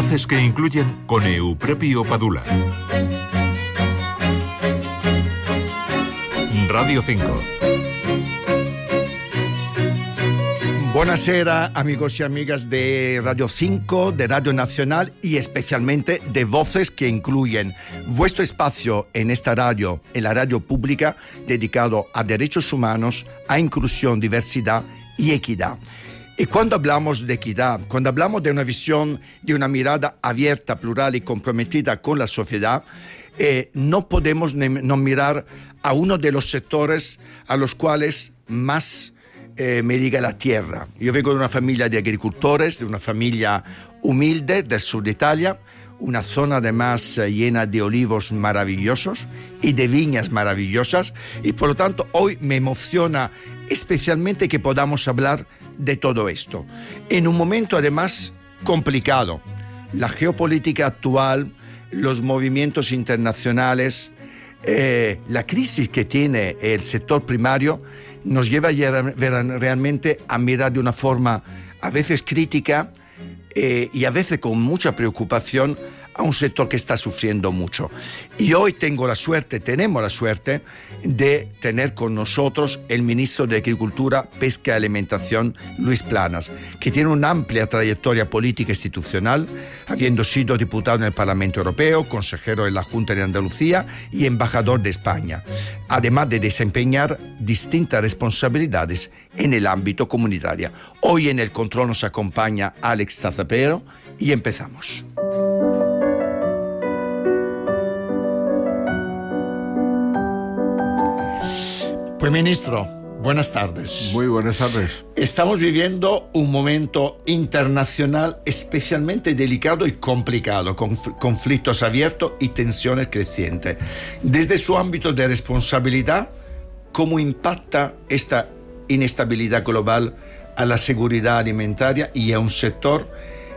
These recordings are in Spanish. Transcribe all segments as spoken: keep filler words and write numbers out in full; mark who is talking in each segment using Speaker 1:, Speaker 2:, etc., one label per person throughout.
Speaker 1: Voces que incluyen con Eupropio Padula. Radio cinco.
Speaker 2: Buonasera amigos y amigas de Radio cinco, de Radio Nacional y especialmente de Voces que incluyen, vuestro espacio en esta radio, en la radio pública, dedicado a derechos humanos, a inclusión, diversidad y equidad. Y cuando hablamos de equidad, cuando hablamos de una visión, de una mirada abierta, plural y comprometida con la sociedad, eh, no podemos no mirar a uno de los sectores a los cuales más Eh, me diga la tierra. Yo vengo de una familia de agricultores, de una familia humilde del sur de Italia, una zona además eh, llena de olivos maravillosos y de viñas maravillosas, y por lo tanto hoy me emociona especialmente que podamos hablar de todo esto en un momento además complicado. La geopolítica actual, los movimientos internacionales, eh, la crisis que tiene el sector primario nos lleva realmente a mirar de una forma a veces crítica eh, y a veces con mucha preocupación a un sector que está sufriendo mucho. Y hoy tengo la suerte, tenemos la suerte de tener con nosotros el ministro de Agricultura, Pesca y Alimentación, Luis Planas, que tiene una amplia trayectoria política e institucional, habiendo sido diputado en el Parlamento Europeo, consejero en la Junta de Andalucía y embajador de España, además de desempeñar distintas responsabilidades en el ámbito comunitario. Hoy en el control nos acompaña Alex Zazapero y empezamos. Pues ministro, buenas tardes.
Speaker 3: Muy buenas tardes.
Speaker 2: Estamos viviendo un momento internacional especialmente delicado y complicado, con conflictos abiertos y tensiones crecientes. Desde su ámbito de responsabilidad, ¿cómo impacta esta inestabilidad global a la seguridad alimentaria y a un sector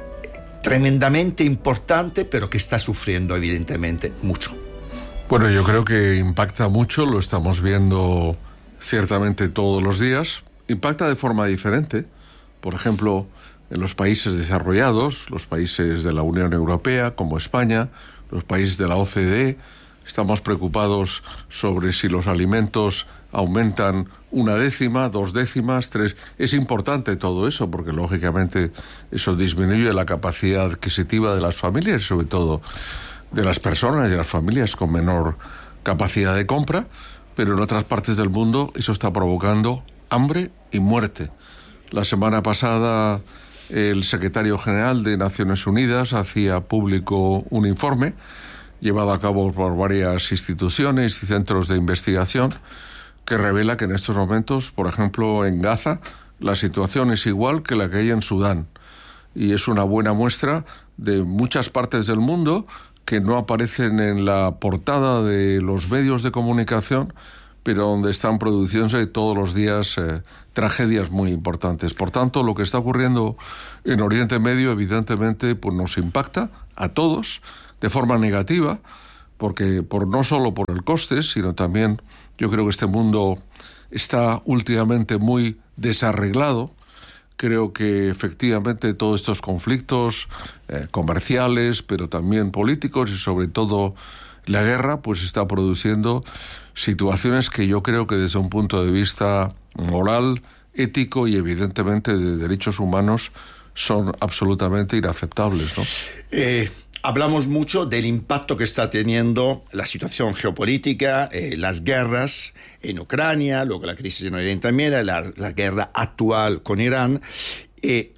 Speaker 2: tremendamente importante, pero que está sufriendo evidentemente mucho?
Speaker 3: Bueno, yo creo que impacta mucho, lo estamos viendo ciertamente todos los días. Impacta de forma diferente. Por ejemplo, en los países desarrollados, los países de la Unión Europea, como España, los países de la O C D E, estamos preocupados sobre si los alimentos aumentan una décima, dos décimas, tres. Es importante todo eso, porque lógicamente eso disminuye la capacidad adquisitiva de las familias, sobre todo de las personas y las familias con menor capacidad de compra. Pero en otras partes del mundo eso está provocando hambre y muerte. La semana pasada el secretario general de Naciones Unidas hacía público un informe llevado a cabo por varias instituciones y centros de investigación que revela que en estos momentos, por ejemplo, en Gaza, la situación es igual que la que hay en Sudán. Y es una buena muestra de muchas partes del mundo que no aparecen en la portada de los medios de comunicación, pero donde están produciéndose todos los días eh, tragedias muy importantes. Por tanto, lo que está ocurriendo en Oriente Medio, evidentemente, pues nos impacta a todos de forma negativa, porque por, no solo por el coste, sino también yo creo que este mundo está últimamente muy desarreglado. Creo que efectivamente todos estos conflictos eh, comerciales, pero también políticos y sobre todo la guerra, pues está produciendo situaciones que yo creo que desde un punto de vista moral, ético y evidentemente de derechos humanos son absolutamente inaceptables, ¿no?
Speaker 2: Eh... Hablamos mucho del impacto que está teniendo la situación geopolítica, eh, las guerras en Ucrania, luego la crisis en Oriente Medio, la, la guerra actual con Irán. Eh,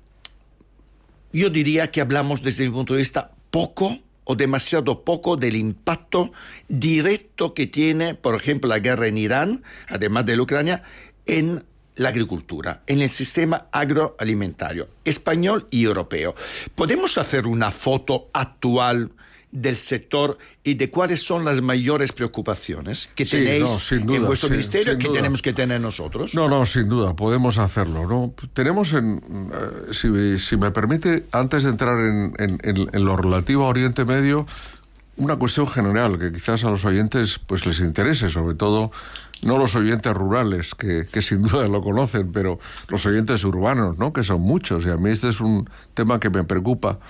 Speaker 2: yo diría que hablamos desde mi punto de vista poco o demasiado poco del impacto directo que tiene, por ejemplo, la guerra en Irán, además de la Ucrania, en la agricultura, en el sistema agroalimentario español y europeo. ¿Podemos hacer una foto actual del sector y de cuáles son las mayores preocupaciones que sí, tenéis no, sin duda, en vuestro sin, ministerio sin que duda. Tenemos que tener nosotros?
Speaker 3: No, no, sin duda, podemos hacerlo, ¿no? Tenemos, en, uh, si, si me permite, antes de entrar en, en, en, en lo relativo a Oriente Medio, una cuestión general que quizás a los oyentes pues les interese, sobre todo no los oyentes rurales, que, que sin duda lo conocen, pero los oyentes urbanos, ¿no? Que son muchos, y a mí este es un tema que me preocupa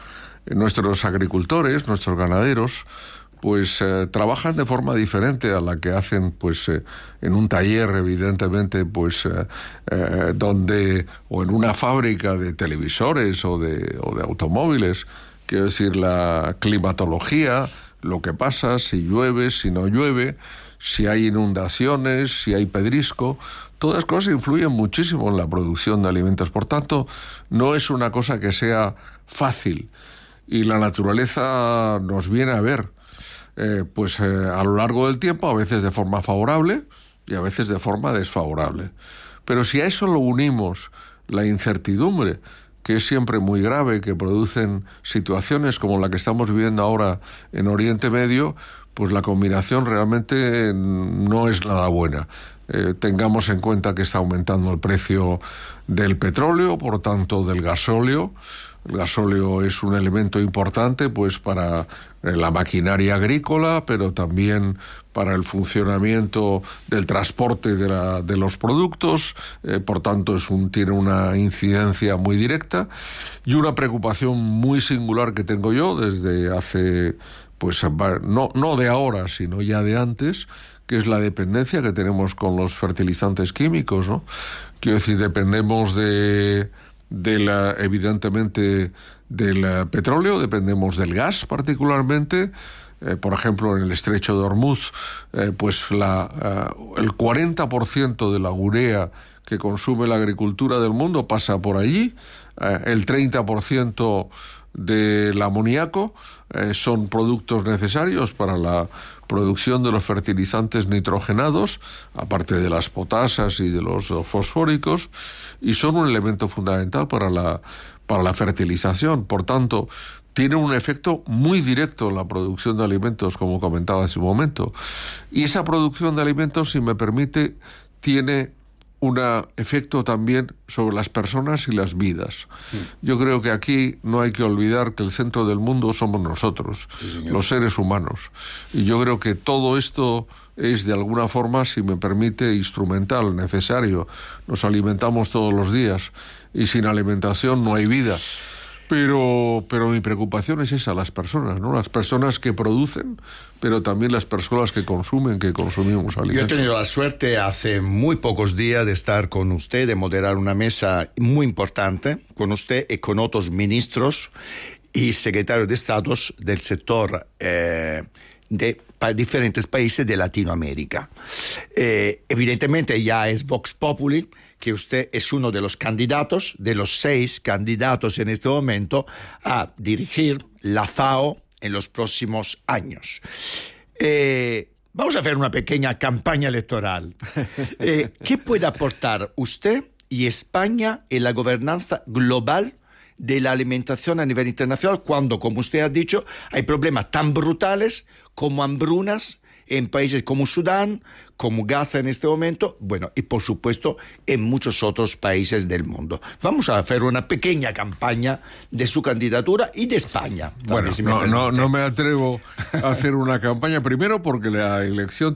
Speaker 3: nuestros agricultores, nuestros ganaderos, pues eh, trabajan de forma diferente a la que hacen pues eh, en un taller, evidentemente, pues eh, eh, donde, o en una fábrica de televisores o de, o de automóviles. Quiero decir, la climatología, lo que pasa, si llueve, si no llueve, si hay inundaciones, si hay pedrisco, todas las cosas influyen muchísimo en la producción de alimentos. Por tanto, no es una cosa que sea fácil, y la naturaleza nos viene a ver Eh, pues eh, a lo largo del tiempo, a veces de forma favorable y a veces de forma desfavorable. Pero si a eso lo unimos la incertidumbre, que es siempre muy grave, que producen situaciones como la que estamos viviendo ahora en Oriente Medio, pues la combinación realmente no es nada buena. Eh, tengamos en cuenta que está aumentando el precio del petróleo, por tanto del gasóleo. El gasóleo es un elemento importante pues para la maquinaria agrícola, pero también para el funcionamiento del transporte de, la, de los productos, eh, por tanto es un, tiene una incidencia muy directa. Y una preocupación muy singular que tengo yo desde hace, pues no, no de ahora, sino ya de antes, que es la dependencia que tenemos con los fertilizantes químicos, ¿no? Quiero decir, dependemos de... de la, evidentemente del petróleo, dependemos del gas particularmente. Eh, por ejemplo, en el estrecho de Hormuz, eh, pues la, uh, el cuarenta por ciento de la urea que consume la agricultura del mundo pasa por allí, eh, el treinta por ciento del amoníaco eh, son productos necesarios para la producción de los fertilizantes nitrogenados, aparte de las potasas y de los fosfóricos, y son un elemento fundamental para la, para la fertilización. Por tanto, tiene un efecto muy directo en la producción de alimentos, como comentaba hace un momento. Y esa producción de alimentos, si me permite, tiene un efecto también sobre las personas y las vidas. Sí. Yo creo que aquí no hay que olvidar que el centro del mundo somos nosotros, sí, los seres humanos. Y yo creo que todo esto es de alguna forma, si me permite, instrumental, necesario. Nos alimentamos todos los días y sin alimentación no hay vida. Pero, pero mi preocupación es esa, las personas, ¿no? Las personas que producen, pero también las personas que consumen, que consumimos alimentos.
Speaker 2: Yo he tenido la suerte hace muy pocos días de estar con usted, de moderar una mesa muy importante con usted y con otros ministros y secretarios de Estado del sector eh, de pa- diferentes países de Latinoamérica. Eh, evidentemente ya es Vox Populi, que usted es uno de los candidatos, de los seis candidatos en este momento, a dirigir la FAO en los próximos años. Eh, vamos a hacer una pequeña campaña electoral. Eh, ¿Qué puede aportar usted y España en la gobernanza global de la alimentación a nivel internacional cuando, como usted ha dicho, hay problemas tan brutales como hambrunas en países como Sudán, como Gaza en este momento, bueno, y por supuesto en muchos otros países del mundo? Vamos a hacer una pequeña campaña de su candidatura y de España.
Speaker 3: Bueno, si no, no, no me atrevo a hacer una campaña, primero porque la elección